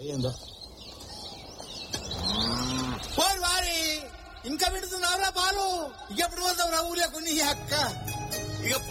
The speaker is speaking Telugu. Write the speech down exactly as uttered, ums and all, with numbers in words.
ఏందో పోరు వారి ఇంకా పెడుతున్నావురా బాలు. ఇంకెప్పుడు పోతావు రా ఊళ్ళో కొన్ని అక్క. ఇక